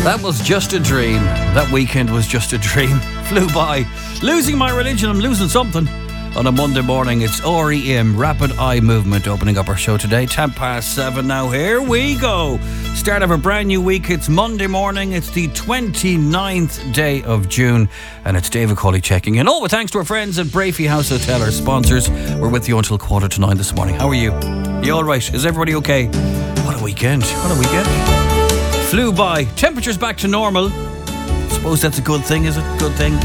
That was just a dream. That weekend was just a dream. Flew by. Losing my religion, I'm losing something. On a Monday morning, it's REM, Rapid Eye Movement, opening up our show today. 7:10 now. Here we go. Start of a brand new week. It's Monday morning. It's the 29th day of June. And it's David Cawley checking in. All with thanks to our friends at Brafey House Hotel, our sponsors. We're with you until 8:45 this morning. How are you? You all right? Is everybody okay? What a weekend. What a weekend. Flew by. Temperatures back to normal. Suppose that's a good thing, is it? Good thing.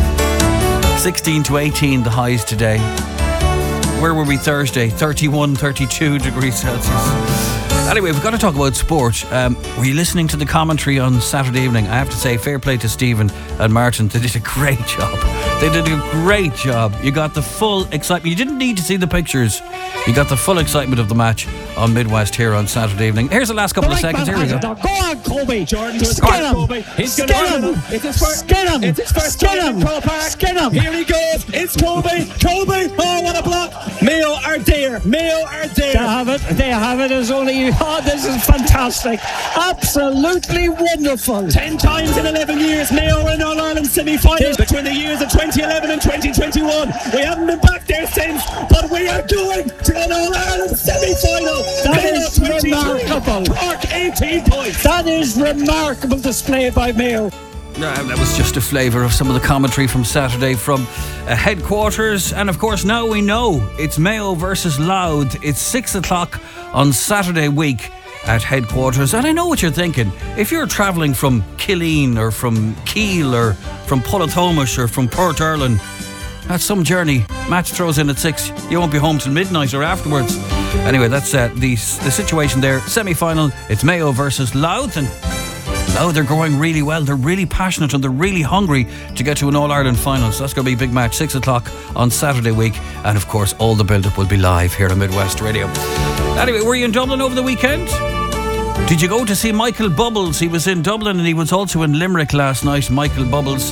16 to 18 the highs today. Where were we Thursday? 31, 32 degrees Celsius. Anyway, we've got to talk about sport. Were you listening to the commentary on Saturday evening? I have to say, fair play to Stephen and Martin. They did a great job. They did a great job. You got the full excitement. You didn't need to see the pictures. You got the full excitement of the match on Midwest here on Saturday evening. Here's the last couple of seconds. Here we go. Go on, Colby. Jordan to his Skin him. Colby. He's going Skin to him. It's his first. Skin him. It's his first Skin him. Crow Park. Skin him. Here he goes. It's Colby. Colby. Oh, what a block. Mayo are there. Mayo are there. They have it. They have it. It's only. Oh, this is fantastic. Absolutely wonderful. 10 times in 11 years, Mayo were in All-Ireland semi-finals between the years of 2011 and 2021. We haven't been back there since, but we are going to an All-Ireland semi-final. That is remarkable. Cork 18 points. That is remarkable display by Mayo. That was just a flavour of some of the commentary from Saturday from headquarters. And of course, now we know it's Mayo versus Louth. It's 6 o'clock on Saturday week at headquarters. And I know what you're thinking. If you're travelling from Killeen or from Kiel or from Pullatomish or from Port Erlin, that's some journey. Match throws in at 6. You won't be home till midnight or afterwards. Anyway, that's the situation there. Semi-final, it's Mayo versus Louth. And Louth, they're going really well. They're really passionate and they're really hungry to get to an All-Ireland final. So that's going to be a big match. 6 o'clock on Saturday week. And of course, all the build-up will be live here on Midwest Radio. Anyway, were you in Dublin over the weekend? Did you go to see Michael Bubbles? He was in Dublin and he was also in Limerick last night, Michael Bubbles.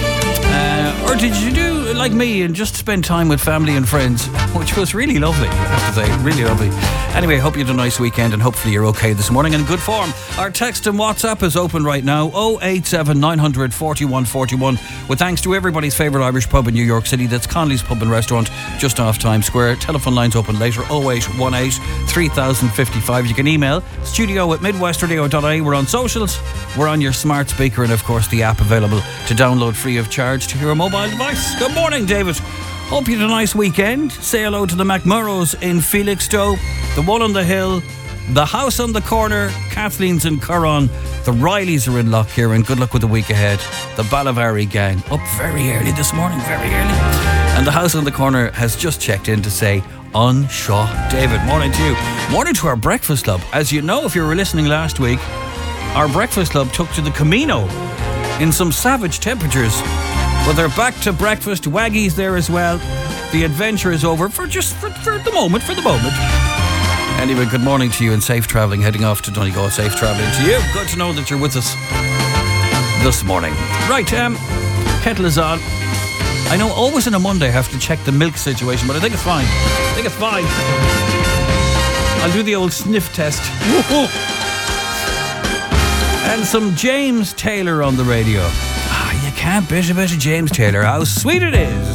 Or did you do like me and just spend time with family and friends, which was really lovely, I have to say, really lovely. Anyway, hope you had a nice weekend and hopefully you're okay this morning and in good form. Our text and WhatsApp is open right now, 087 900 4141, with thanks to everybody's favourite Irish pub in New York City. That's Connolly's Pub and Restaurant, just off Times Square. Telephone lines open later, 0818 3055. You can email studio@midwestradio.ie. We're on socials, we're on your smart speaker, and of course the app available to download free of charge to your mobile device. Good morning, David. Hope you had a nice weekend. Say hello to the McMurrows in Felixstowe, the one on the hill, the house on the corner, Kathleen's in Curran, the Rileys are in Lough, and good luck with the week ahead. The Ballavary gang up very early this morning, very early. And the house on the corner has just checked in to say, on Shaw. David, morning to you. Morning to our breakfast club. As you know, if you were listening last week, our breakfast club took to the Camino in some savage temperatures. But they're back to breakfast. Waggy's there as well. The adventure is over for the moment. Anyway, good morning to you and safe travelling. Heading off to Donegal. Safe travelling to you. Good to know that you're with us this morning. Right, kettle is on. I know always on a Monday I have to check the milk situation, but I think it's fine. I'll do the old sniff test. And some James Taylor on the radio. You can't bitch about a James Taylor. How sweet it is